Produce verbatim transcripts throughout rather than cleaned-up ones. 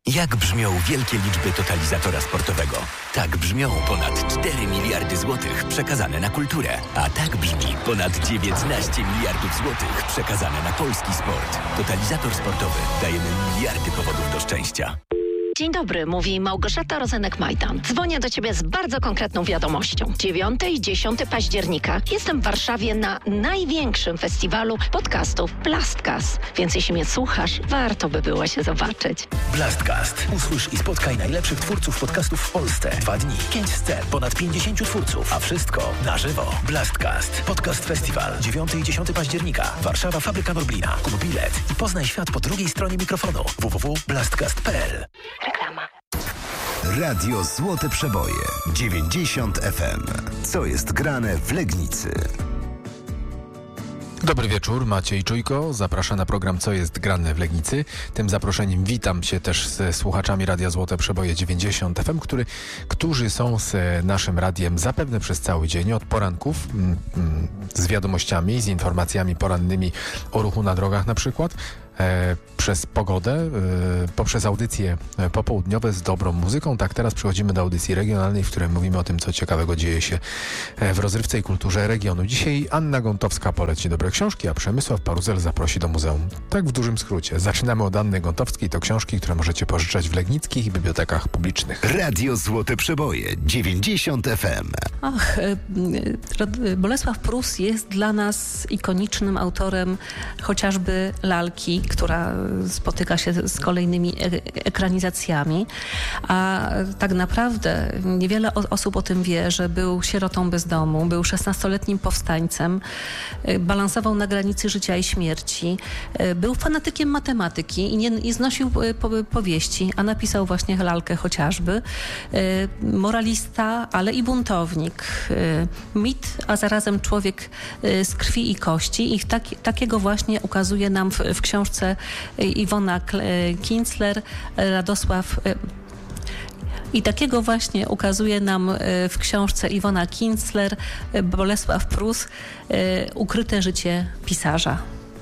Jak brzmią wielkie liczby totalizatora sportowego? Tak brzmią ponad cztery miliardy złotych przekazane na kulturę. A tak brzmi ponad dziewiętnaście miliardów złotych przekazane na polski sport. Totalizator sportowy. Dajemy miliardy powodów do szczęścia. Dzień dobry, mówi Małgorzata Rozenek-Majdan. Dzwonię do Ciebie z bardzo konkretną wiadomością. dziewiątego i dziesiątego października jestem w Warszawie na największym festiwalu podcastów Blastcast. Więc jeśli mnie słuchasz, warto by było się zobaczyć. Blastcast. Usłysz i spotkaj najlepszych twórców podcastów w Polsce. Dwa dni, pięć scen, ponad pięćdziesięciu twórców, a wszystko na żywo. Blastcast. Podcast Festiwal. dziewiątego i dziesiątego października. Warszawa, Fabryka Norblina. Kup bilet i poznaj świat po drugiej stronie mikrofonu. w w w kropka blastcast kropka p l. Reklama. Radio Złote Przeboje dziewięćdziesiąt F M. Co jest grane w Legnicy? Dobry wieczór, Maciej Czujko. Zapraszam na program Co jest grane w Legnicy. Tym zaproszeniem witam się też ze słuchaczami Radia Złote Przeboje dziewięćdziesiąt F M, który, którzy są z naszym radiem zapewne przez cały dzień, od poranków, mm, mm, z wiadomościami, z informacjami porannymi o ruchu na drogach na przykład, E, przez pogodę, e, poprzez audycje popołudniowe z dobrą muzyką. Tak, teraz przechodzimy do audycji regionalnej, w której mówimy o tym, co ciekawego dzieje się w rozrywce i kulturze regionu. Dzisiaj Anna Gątowska poleci dobre książki, a Przemysław Paruzel zaprosi do muzeum. Tak w dużym skrócie. Zaczynamy od Anny Gątowskiej. To książki, które możecie pożyczać w legnickich bibliotekach publicznych. Radio Złote Przeboje dziewięćdziesiąt F M. Ach, Bolesław Prus jest dla nas ikonicznym autorem chociażby Lalki, która spotyka się z kolejnymi ekranizacjami, a tak naprawdę niewiele osób o tym wie, że był sierotą bez domu, był szesnastoletnim powstańcem, balansował na granicy życia i śmierci, był fanatykiem matematyki i nie i znosił powieści, a napisał właśnie Lalkę chociażby. Moralista, ale i buntownik. Mit, a zarazem człowiek z krwi i kości i tak, takiego właśnie ukazuje nam w, w książce Iwona Kinzler, Radosław i takiego właśnie ukazuje nam w książce Iwona Kinzler Bolesław Prus Ukryte życie pisarza.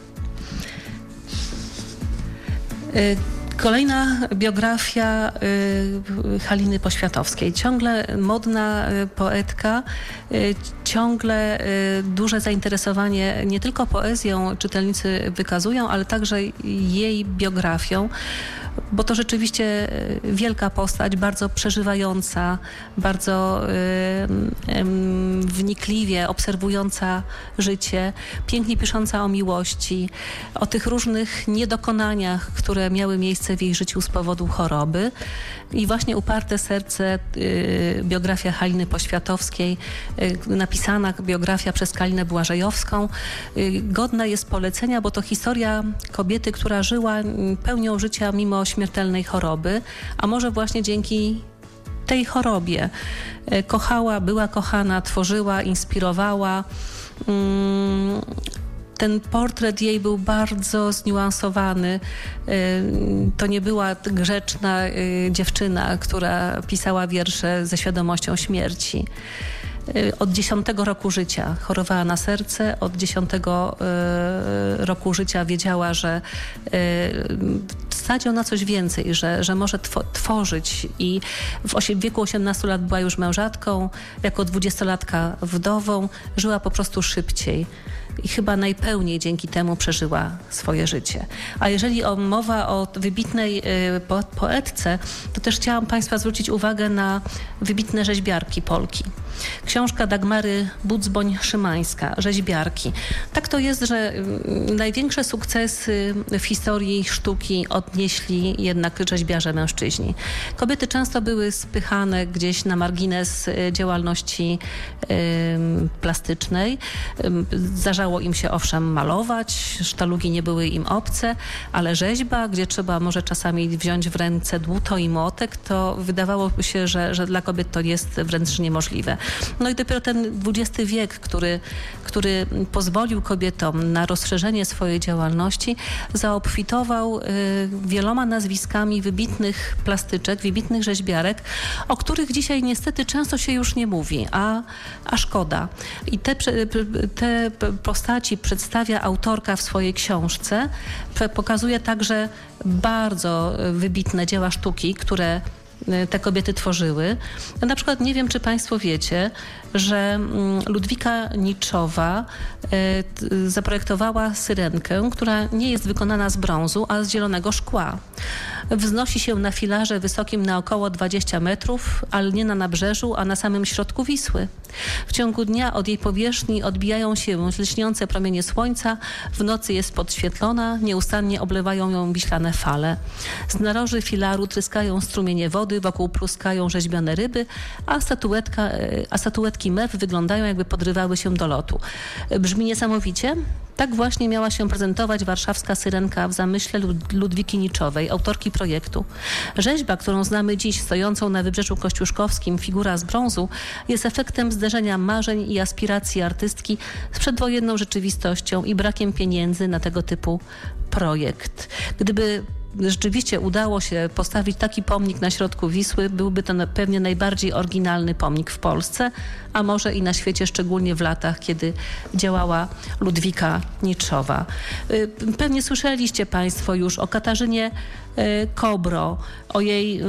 Kolejna biografia y, Haliny Poświatowskiej. Ciągle modna y, poetka, y, ciągle y, duże zainteresowanie nie tylko poezją czytelnicy wykazują, ale także jej biografią, bo to rzeczywiście wielka postać, bardzo przeżywająca, bardzo y, y, wnikliwie obserwująca życie, pięknie pisząca o miłości, o tych różnych niedokonaniach, które miały miejsce w jej życiu z powodu choroby. I właśnie Uparte serce, y, biografia Haliny Poświatowskiej, y, napisana biografia przez Kalinę Błażejowską, y, godna jest polecenia, bo to historia kobiety, która żyła y, pełnią życia mimo śmiertelnej choroby, a może właśnie dzięki tej chorobie y, kochała, była kochana, tworzyła, inspirowała. Y, Ten portret jej był bardzo zniuansowany. To nie była grzeczna dziewczyna, która pisała wiersze ze świadomością śmierci. Od dziesiątego roku życia chorowała na serce, od dziesiątego roku życia wiedziała, że stać ją na coś więcej, że, że może two, tworzyć i w osiem, wieku osiemnastu lat była już mężatką, jako dwudziestolatka wdową, żyła po prostu szybciej. I chyba najpełniej dzięki temu przeżyła swoje życie. A jeżeli o, mowa o wybitnej y, po, poetce, to też chciałam Państwa zwrócić uwagę na wybitne rzeźbiarki Polki. Książka Dagmary Budzboń-Szymańska, Rzeźbiarki. Tak to jest, że y, największe sukcesy w historii sztuki odnieśli jednak rzeźbiarze mężczyźni. Kobiety często były spychane gdzieś na margines y, działalności y, plastycznej. Y, Zdarzało im się owszem malować, sztalugi nie były im obce, ale rzeźba, gdzie trzeba może czasami wziąć w ręce dłuto i młotek, to wydawało się, że, że dla kobiet to jest wręcz niemożliwe. No i dopiero ten dwudziesty wiek, który, który pozwolił kobietom na rozszerzenie swojej działalności, zaobfitował y, wieloma nazwiskami wybitnych plastyczek, wybitnych rzeźbiarek, o których dzisiaj niestety często się już nie mówi, a, a szkoda. I te, te postaci przedstawia autorka w swojej książce, pokazuje także bardzo wybitne dzieła sztuki, które te kobiety tworzyły. Na przykład nie wiem, czy Państwo wiecie, że Ludwika Niczowa zaprojektowała syrenkę, która nie jest wykonana z brązu, a z zielonego szkła. Wznosi się na filarze wysokim na około dwadzieścia metrów, ale nie na nabrzeżu, a na samym środku Wisły. W ciągu dnia od jej powierzchni odbijają się lśniące promienie słońca, w nocy jest podświetlona, nieustannie oblewają ją wiślane fale. Z naroży filaru tryskają strumienie wody, wokół pluskają rzeźbione ryby, a, statuetka, a statuetki mew wyglądają, jakby podrywały się do lotu. Brzmi niesamowicie? Tak właśnie miała się prezentować warszawska syrenka w zamyśle Ludwiki Niczowej, autorki projektu. Rzeźba, którą znamy dziś, stojącą na Wybrzeżu Kościuszkowskim, figura z brązu, jest efektem zderzenia marzeń i aspiracji artystki z przedwojenną rzeczywistością i brakiem pieniędzy na tego typu projekt. Gdyby rzeczywiście udało się postawić taki pomnik na środku Wisły, byłby to pewnie najbardziej oryginalny pomnik w Polsce, a może i na świecie, szczególnie w latach, kiedy działała Ludwika Niczowa. Pewnie słyszeliście Państwo już o Katarzynie Kobro, o jej y,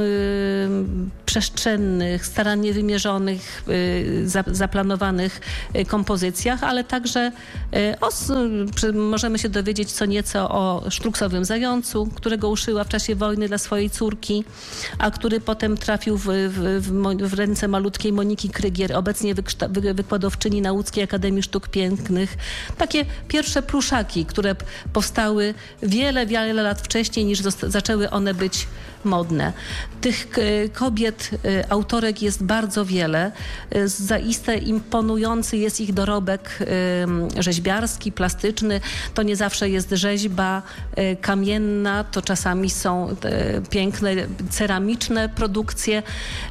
przestrzennych, starannie wymierzonych, y, za, zaplanowanych y, kompozycjach, ale także y, o, y, możemy się dowiedzieć co nieco o sztruksowym zającu, którego uszyła w czasie wojny dla swojej córki, a który potem trafił w, w, w, w ręce malutkiej Moniki Krygier, obecnie wykszta- wy, wykładowczyni na Łódzkiej Akademii Sztuk Pięknych. Takie pierwsze pluszaki, które powstały wiele, wiele lat wcześniej, niż zosta- zaczęły one być modne. Tych kobiet, autorek jest bardzo wiele. Zaiste imponujący jest ich dorobek rzeźbiarski, plastyczny. To nie zawsze jest rzeźba kamienna, to czasami są piękne ceramiczne produkcje.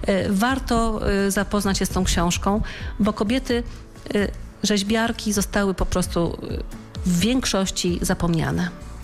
Warto zapoznać się z tą książką, bo kobiety rzeźbiarki zostały po prostu w większości zapomniane.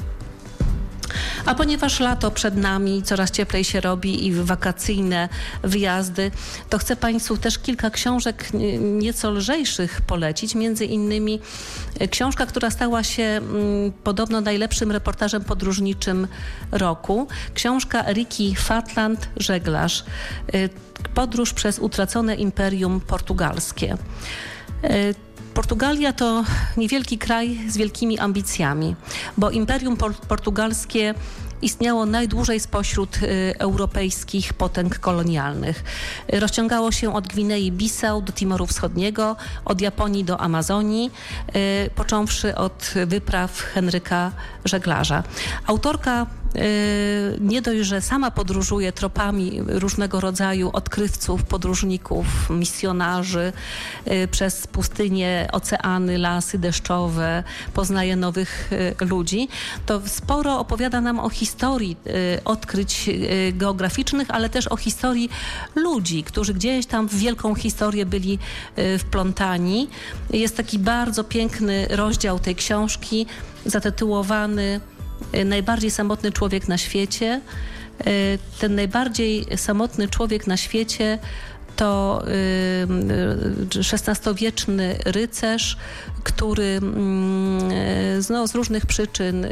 A ponieważ lato przed nami, coraz cieplej się robi i wakacyjne wyjazdy, to chcę Państwu też kilka książek nieco lżejszych polecić. Między innymi książka, która stała się mm, podobno najlepszym reportażem podróżniczym roku. Książka Eriki Fatland, Żeglarz. Podróż przez utracone imperium portugalskie. Portugalia to niewielki kraj z wielkimi ambicjami, bo Imperium Portugalskie istniało najdłużej spośród y, europejskich potęg kolonialnych. Rozciągało się od Gwinei Bissau do Timoru Wschodniego, od Japonii do Amazonii, y, począwszy od wypraw Henryka Żeglarza. Autorka y, nie dość, że sama podróżuje tropami różnego rodzaju odkrywców, podróżników, misjonarzy y, przez pustynie, oceany, lasy deszczowe, poznaje nowych y, ludzi, to sporo opowiada nam o historii y, odkryć y, geograficznych, ale też o historii ludzi, którzy gdzieś tam w wielką historię byli y, wplątani. Jest taki bardzo piękny rozdział tej książki zatytułowany y, Najbardziej samotny człowiek na świecie. Y, ten najbardziej samotny człowiek na świecie to szesnastowieczny rycerz, który no, z różnych przyczyn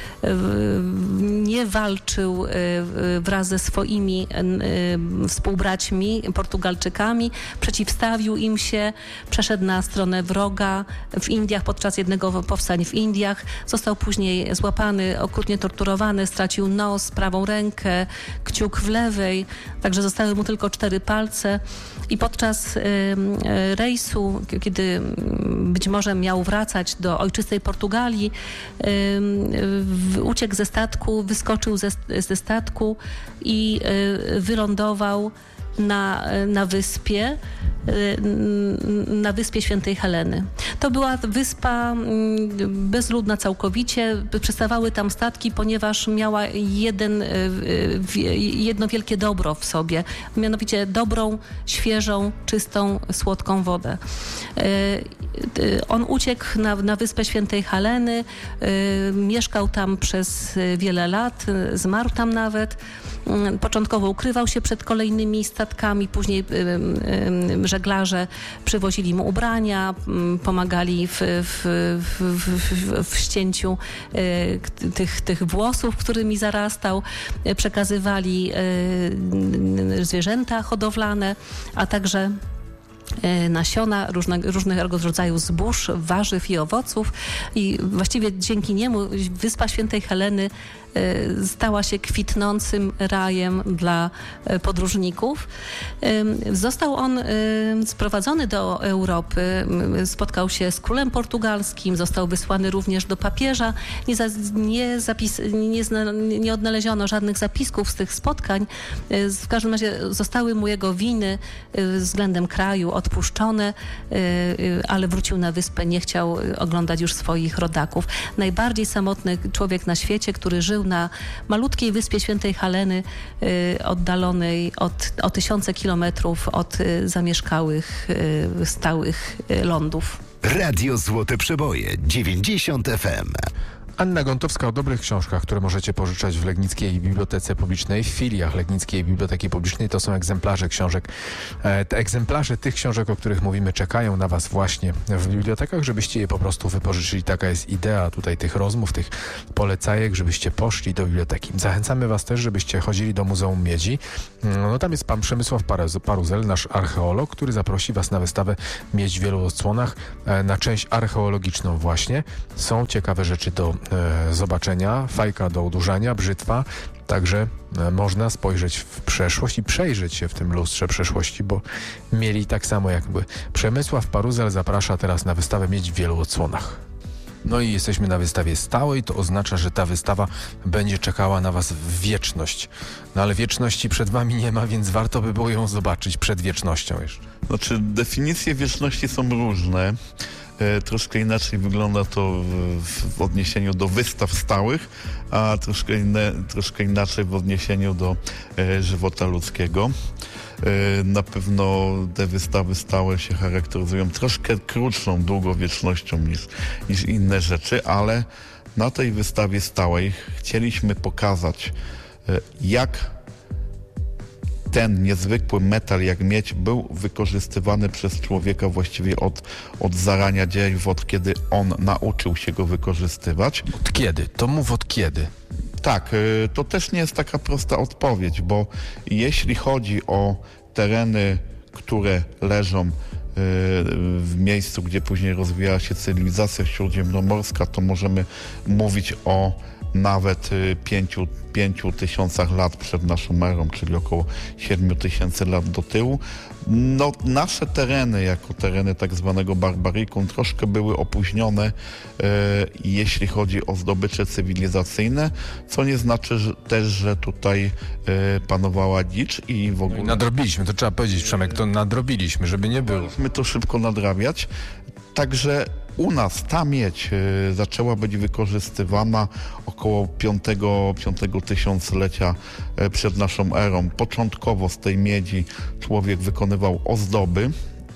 nie walczył wraz ze swoimi współbraćmi, Portugalczykami, przeciwstawił im się, przeszedł na stronę wroga w Indiach podczas jednego powstań w Indiach. Został później złapany, okrutnie torturowany, stracił nos, prawą rękę, kciuk w lewej, także zostały mu tylko cztery palce. I podczas y, y, rejsu, kiedy być może miał wracać do ojczystej Portugalii, y, y, uciekł ze statku, wyskoczył ze, ze statku i y, wylądował na, na wyspie, na wyspie Świętej Heleny. To była wyspa bezludna całkowicie, przystawały tam statki, ponieważ miała jeden, jedno wielkie dobro w sobie, mianowicie dobrą, świeżą, czystą, słodką wodę. On uciekł na, na wyspę Świętej Heleny, mieszkał tam przez wiele lat, zmarł tam nawet. Początkowo ukrywał się przed kolejnymi statkami, statkami. Później żeglarze przywozili mu ubrania, pomagali w, w, w, w, w ścięciu tych, tych włosów, którymi zarastał. Przekazywali zwierzęta hodowlane, a także nasiona różne, różnego rodzaju zbóż, warzyw i owoców i właściwie dzięki niemu Wyspa Świętej Heleny stała się kwitnącym rajem dla podróżników. Został on sprowadzony do Europy, spotkał się z królem portugalskim, został wysłany również do papieża. Nie, za, nie, zapis, nie, zna, nie odnaleziono żadnych zapisków z tych spotkań. W każdym razie zostały mu jego winy względem kraju odpuszczone, ale wrócił na wyspę, nie chciał oglądać już swoich rodaków. Najbardziej samotny człowiek na świecie, który żył na malutkiej wyspie Świętej Heleny, y, oddalonej od, o tysiące kilometrów od y, zamieszkałych y, stałych y, lądów. Radio Złote Przeboje dziewięćdziesiąt F M. Anna Gątowska o dobrych książkach, które możecie pożyczać w Legnickiej Bibliotece Publicznej, w filiach Legnickiej Biblioteki Publicznej. To są egzemplarze książek. E, te egzemplarze tych książek, o których mówimy, czekają na Was właśnie w bibliotekach, żebyście je po prostu wypożyczyli. Taka jest idea tutaj tych rozmów, tych polecajek, żebyście poszli do biblioteki. Zachęcamy Was też, żebyście chodzili do Muzeum Miedzi. No tam jest pan Przemysław Paruzel, nasz archeolog, który zaprosi Was na wystawę Miedź w wielu odsłonach, e, na część archeologiczną właśnie. Są ciekawe rzeczy do e, zobaczenia, fajka do odurzania, brzytwa, także e, można spojrzeć w przeszłość i przejrzeć się w tym lustrze przeszłości, bo mieli tak samo jakby. Przemysław Paruzel zaprasza teraz na wystawę Miedź w wielu odsłonach. No i jesteśmy na wystawie stałej, to oznacza, że ta wystawa będzie czekała na Was w wieczność. No ale wieczności przed Wami nie ma, więc warto by było ją zobaczyć przed wiecznością jeszcze. Znaczy, definicje wieczności są różne. E, troszkę inaczej wygląda to w, w odniesieniu do wystaw stałych, a troszkę, inne, troszkę inaczej w odniesieniu do e, żywota ludzkiego. E, na pewno te wystawy stałe się charakteryzują troszkę krótszą długowiecznością niż, niż inne rzeczy, ale na tej wystawie stałej chcieliśmy pokazać, e, jak ten niezwykły metal jak miedź był wykorzystywany przez człowieka właściwie od, od zarania dziejów, od kiedy on nauczył się go wykorzystywać. Od kiedy? To mów od kiedy. Tak, to też nie jest taka prosta odpowiedź, bo jeśli chodzi o tereny, które leżą w miejscu, gdzie później rozwijała się cywilizacja śródziemnomorska, to możemy mówić o nawet pięciu, pięciu tysiącach lat przed naszą erą, czyli około siedmiu tysięcy lat do tyłu. No, nasze tereny, jako tereny tak zwanego barbarikum, troszkę były opóźnione, e, jeśli chodzi o zdobycze cywilizacyjne, co nie znaczy że, też, że tutaj e, panowała dzicz i w ogóle... No i nadrobiliśmy, to trzeba powiedzieć, Przemek, to nadrobiliśmy, żeby nie było. Musimy to szybko nadrabiać, także u nas ta miedź y, zaczęła być wykorzystywana około piątego, piątego tysiąclecia y, przed naszą erą. Początkowo z tej miedzi człowiek wykonywał ozdoby.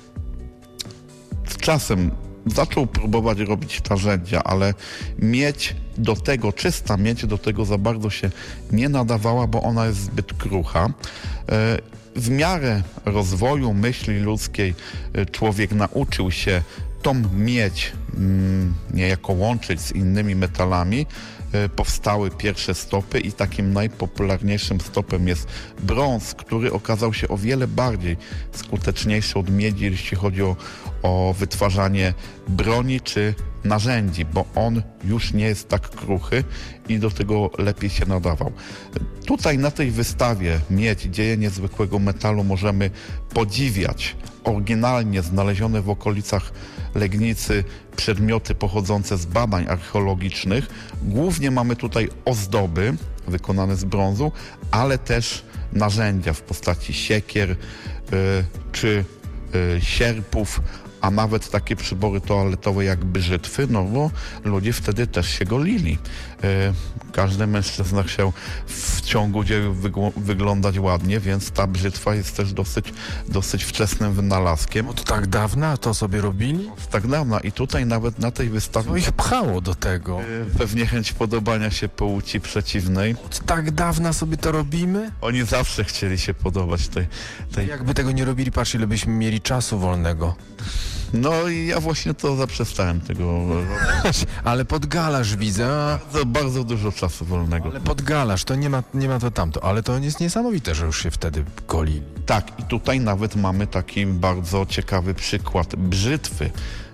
Z czasem zaczął próbować robić narzędzia, ale miedź do tego, czysta miedź do tego za bardzo się nie nadawała, bo ona jest zbyt krucha. Y, w miarę rozwoju myśli ludzkiej y, człowiek nauczył się tą miedź mm, niejako łączyć z innymi metalami. Y, powstały pierwsze stopy i takim najpopularniejszym stopem jest brąz, który okazał się o wiele bardziej skuteczniejszy od miedzi, jeśli chodzi o, o wytwarzanie broni czy narzędzi, bo on już nie jest tak kruchy i do tego lepiej się nadawał. Tutaj na tej wystawie Miedź, dzieje niezwykłego metalu możemy podziwiać oryginalnie znalezione w okolicach Legnicy przedmioty pochodzące z badań archeologicznych. Głównie mamy tutaj ozdoby wykonane z brązu, ale też narzędzia w postaci siekier y, czy y, sierpów, a nawet takie przybory toaletowe jak brzytwy, no bo ludzie wtedy też się golili. Każdy mężczyzna chciał w ciągu dziejów wygl- wyglądać ładnie, więc ta brzytwa jest też dosyć, dosyć wczesnym wynalazkiem. Od tak dawna to sobie robili? Od tak dawna i tutaj nawet na tej wystawie Co ich pchało do tego? y, pewnie chęć podobania się płci przeciwnej. Od tak dawna sobie to robimy? Oni zawsze chcieli się podobać tej... tej... Jakby tego nie robili, patrz ile byśmy mieli czasu wolnego. No i ja właśnie to zaprzestałem tego robić. Ale podgalasz widzę, a... Bardzo, bardzo dużo czasu wolnego. Ale podgalasz, to nie ma, nie ma to tamto. Ale to jest niesamowite, że już się wtedy golili. Tak, i tutaj nawet mamy taki bardzo ciekawy przykład brzytwy.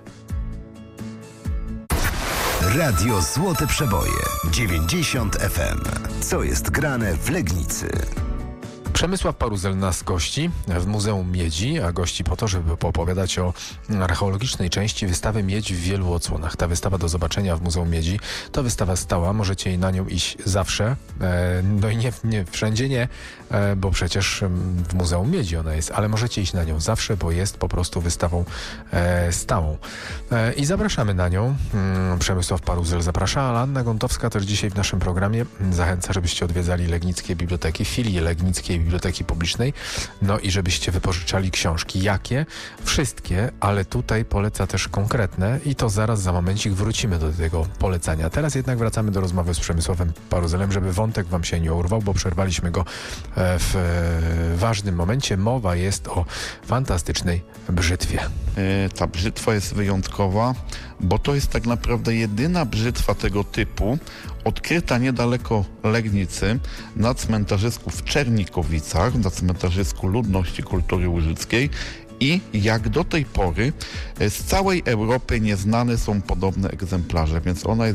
Radio Złote Przeboje dziewięćdziesiąt F M. Co jest grane w Legnicy? Przemysław Paruzel nas gości w Muzeum Miedzi, a gości po to, żeby poopowiadać o archeologicznej części wystawy Miedź w wielu odsłonach. Ta wystawa do zobaczenia w Muzeum Miedzi to wystawa stała, możecie na nią iść zawsze, no i nie, nie wszędzie nie, bo przecież w Muzeum Miedzi ona jest, ale możecie iść na nią zawsze, bo jest po prostu wystawą stałą. I zapraszamy na nią. Przemysław Paruzel zaprasza, a Anna Gontowska też dzisiaj w naszym programie zachęca, żebyście odwiedzali legnickie biblioteki, filie legnickiej Biblioteki Publicznej, no i żebyście wypożyczali książki. Jakie? Wszystkie, ale tutaj poleca też konkretne i to zaraz za momencik wrócimy do tego polecania. Teraz jednak wracamy do rozmowy z Przemysławem Paruzelem, żeby wątek wam się nie urwał, bo przerwaliśmy go w ważnym momencie. Mowa jest o fantastycznej brzytwie. Ta brzytwa jest wyjątkowa, bo to jest tak naprawdę jedyna brzytwa tego typu odkryta niedaleko Legnicy na cmentarzysku w Czernikowicach, na cmentarzysku Ludności Kultury Łużyckiej i jak do tej pory z całej Europy nieznane są podobne egzemplarze, więc ona jest